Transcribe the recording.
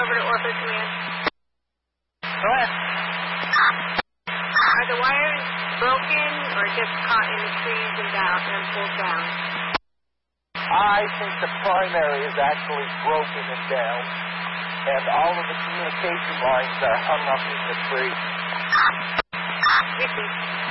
over to Orphan Command. Go ahead. Are the wires broken or just caught in the trees and down and pulled down? I think the primary is actually broken and down, and all of the communication lines are hung up in the tree. Ricky.